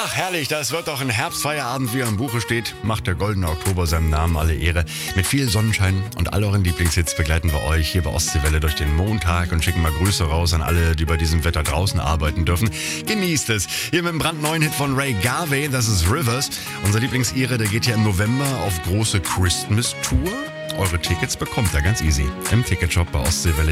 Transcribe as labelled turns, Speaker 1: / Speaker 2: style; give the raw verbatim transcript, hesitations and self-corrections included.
Speaker 1: Ach, herrlich, das wird doch ein Herbstfeierabend, wie er im Buche steht. Macht der goldene Oktober seinem Namen alle Ehre. Mit viel Sonnenschein und all euren Lieblingshits begleiten wir euch hier bei Ostseewelle durch den Montag und schicken mal Grüße raus an alle, die bei diesem Wetter draußen arbeiten dürfen. Genießt es. Hier mit dem brandneuen Hit von Ray Garvey, das ist Rivers. Unser Lieblingsire, der geht ja im November auf große Christmas-Tour. Eure Tickets bekommt ihr ganz easy im Ticketshop bei Ostseewelle.